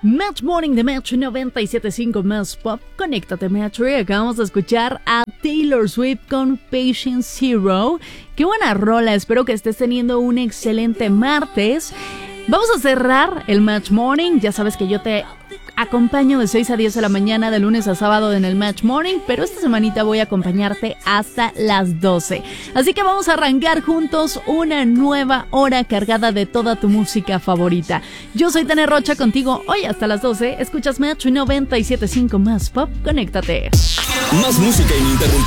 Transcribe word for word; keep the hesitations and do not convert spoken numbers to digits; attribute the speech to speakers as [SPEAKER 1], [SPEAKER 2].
[SPEAKER 1] Match Morning de Metro noventa y siete punto cinco Más Pop. Conéctate, Metro. Y acabamos de escuchar a Taylor Swift con Patient Zero. Qué buena rola. Espero que estés teniendo un excelente martes. Vamos a cerrar el Match Morning. Ya sabes que yo te acompaño de seis a diez de la mañana, de lunes a sábado en el Match Morning, pero esta semanita voy a acompañarte hasta las doce. Así que vamos a arrancar juntos una nueva hora cargada de toda tu música favorita. Yo soy Tania Rocha contigo hoy hasta las doce. Escuchas Match noventa y siete punto cinco Más Pop. Conéctate.
[SPEAKER 2] Más música ininterrumpida.